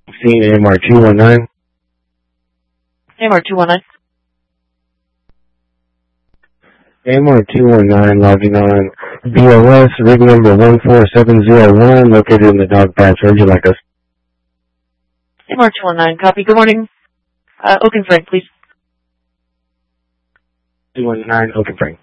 Seen AMR 219. AMR 219. AMR 219 logging on BLS, rig number 14701, located in the dog patch. Where'd you like us? AMR 219, copy. Good morning. Oak and Frank, please. 219, Oak and Frank.